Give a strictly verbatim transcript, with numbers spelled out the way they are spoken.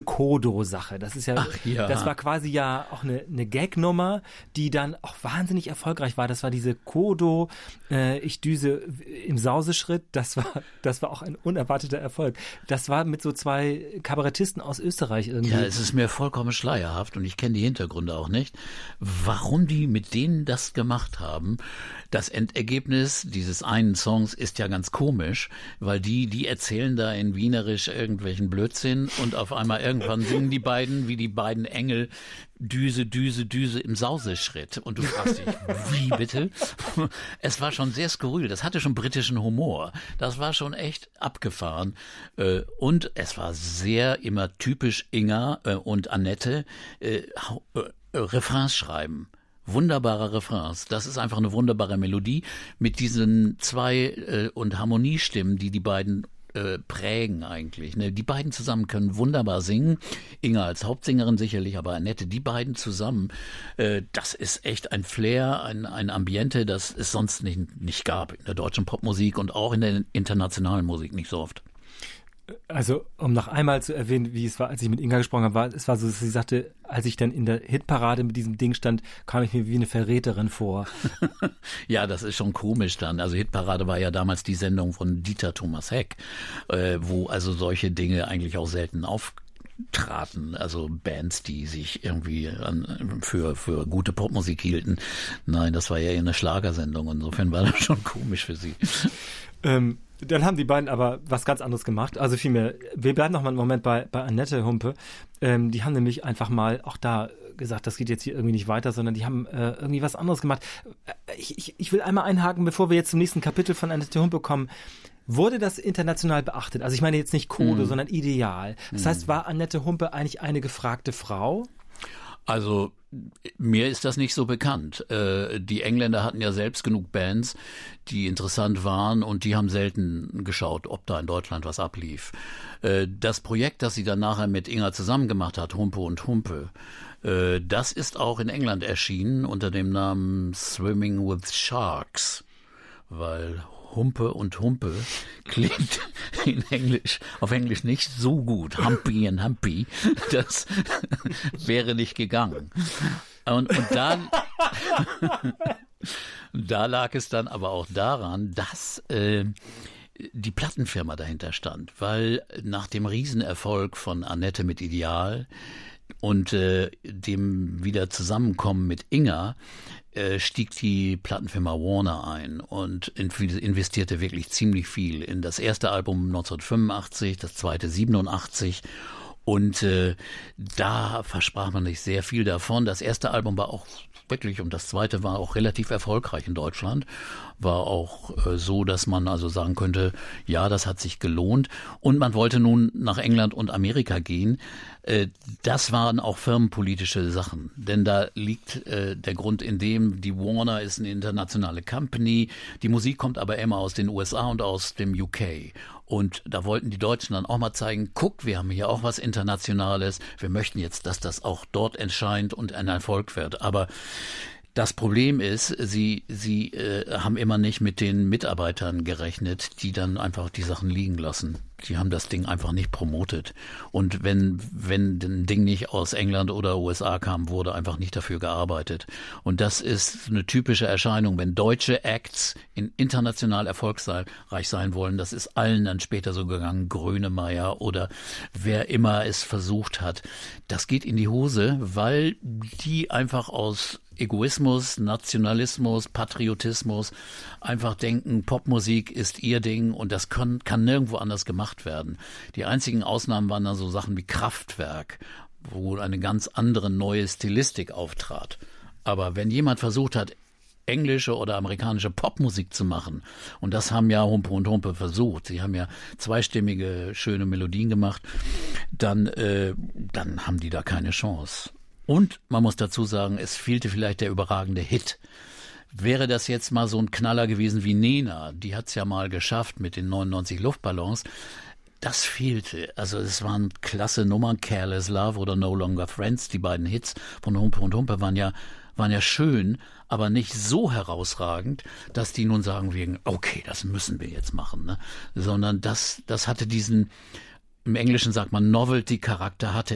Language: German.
Kodo-Sache. Das ist ja, Ach, ja. das war quasi ja auch eine, eine Gag-Nummer, die dann auch wahnsinnig erfolgreich war. Das war diese Kodo, äh, ich düse im Sauseschritt. Das war, das war auch ein unerwarteter Erfolg. Das war mit so zwei Kabarettisten aus Österreich irgendwie. Ja, es ist mir vollkommen schleierhaft und ich kenne die Hintergründe auch nicht, warum die mit denen das gemacht haben. Das Endergebnis dieses einen Songs ist ja ganz komisch, weil die, die erzählen da in Wienerisch irgendwelchen Blödsinn und auf einmal irgendwann singen die beiden wie die beiden Engel Düse, Düse, Düse im Sauseschritt. Und du fragst dich, wie bitte? Es war schon sehr skurril. Das hatte schon britischen Humor. Das war schon echt abgefahren. Und es war sehr immer typisch Inga und Annette, äh, Refrains schreiben. Wunderbare Refrains. Das ist einfach eine wunderbare Melodie mit diesen zwei äh, und Harmoniestimmen, die die beiden äh, prägen eigentlich. Ne? Die beiden zusammen können wunderbar singen. Inga als Hauptsängerin sicherlich, aber Annette, die beiden zusammen, äh, das ist echt ein Flair, ein, ein Ambiente, das es sonst nicht, nicht gab in der deutschen Popmusik und auch in der internationalen Musik nicht so oft. Also, um noch einmal zu erwähnen, wie es war, als ich mit Inga gesprochen habe, war, es war so, dass sie sagte, als ich dann in der Hitparade mit diesem Ding stand, kam ich mir wie eine Verräterin vor. Ja, das ist schon komisch dann. Also Hitparade war ja damals die Sendung von Dieter Thomas Heck, äh, wo also solche Dinge eigentlich auch selten auftraten. Also Bands, die sich irgendwie an, für, für gute Popmusik hielten. Nein, das war ja eher eine Schlagersendung. Insofern war das schon komisch für sie. Ähm, Dann haben die beiden aber was ganz anderes gemacht. Also vielmehr, wir bleiben noch mal einen Moment bei, bei Annette Humpe. Ähm, die haben nämlich einfach mal auch da gesagt, das geht jetzt hier irgendwie nicht weiter, sondern die haben äh, irgendwie was anderes gemacht. Ich, ich, ich will einmal einhaken, bevor wir jetzt zum nächsten Kapitel von Annette Humpe kommen. Wurde das international beachtet? Also ich meine jetzt nicht Kodo, mm. sondern ideal. Das mm. heißt, war Annette Humpe eigentlich eine gefragte Frau? Also mir ist das nicht so bekannt. Äh, die Engländer hatten ja selbst genug Bands, die interessant waren und die haben selten geschaut, ob da in Deutschland was ablief. Äh, das Projekt, das sie dann nachher mit Inga zusammen gemacht hat, Humpe und Humpe, äh, das ist auch in England erschienen unter dem Namen Swimming with Sharks, weil Humpe und Humpe klingt in Englisch, auf Englisch nicht so gut. Humpy and Humpy, das wäre nicht gegangen. Und, und da, da lag es dann aber auch daran, dass äh, die Plattenfirma dahinter stand, weil nach dem Riesenerfolg von Annette mit Ideal und äh, dem Wiederzusammenkommen mit Inga äh, stieg die Plattenfirma Warner ein und investierte wirklich ziemlich viel in das erste Album neunzehnhundertfünfundachtzig, das zweite siebenundachtzig und äh, da versprach man sich sehr viel davon. Das erste Album war auch wirklich und das zweite war auch relativ erfolgreich in Deutschland, war auch äh, so, dass man also sagen könnte, ja, das hat sich gelohnt und man wollte nun nach England und Amerika gehen. Äh, das waren auch firmenpolitische Sachen, denn da liegt äh, der Grund in dem, die Warner ist eine internationale Company, die Musik kommt aber immer aus den U S A und aus dem U K. Und da wollten die Deutschen dann auch mal zeigen, guck, wir haben hier auch was Internationales. Wir möchten jetzt, dass das auch dort erscheint und ein Erfolg wird. Aber das Problem ist, sie sie äh, haben immer nicht mit den Mitarbeitern gerechnet, die dann einfach die Sachen liegen lassen. Die haben das Ding einfach nicht promotet. Und wenn wenn ein Ding nicht aus England oder U S A kam, wurde einfach nicht dafür gearbeitet. Und das ist eine typische Erscheinung, wenn deutsche Acts in international erfolgreich sein wollen. Das ist allen dann später so gegangen, Grönemeyer oder wer immer es versucht hat. Das geht in die Hose, weil die einfach aus Egoismus, Nationalismus, Patriotismus einfach denken, Popmusik ist ihr Ding und das kann, kann nirgendwo anders gemacht werden. Die einzigen Ausnahmen waren dann so Sachen wie Kraftwerk, wo eine ganz andere neue Stilistik auftrat. Aber wenn jemand versucht hat, englische oder amerikanische Popmusik zu machen, und das haben ja Humpe und Humpe versucht, sie haben ja zweistimmige, schöne Melodien gemacht, dann, äh, dann haben die da keine Chance. Und man muss dazu sagen, es fehlte vielleicht der überragende Hit. Wäre das jetzt mal so ein Knaller gewesen wie Nena, die hat's ja mal geschafft mit den neunundneunzig Luftballons, das fehlte. Also es waren klasse Nummern, Careless Love oder No Longer Friends, die beiden Hits von Humpe und Humpe waren ja waren ja schön, aber nicht so herausragend, dass die nun sagen wegen, okay, das müssen wir jetzt machen, ne? Sondern das das hatte diesen, im Englischen sagt man Novelty-Charakter, hatte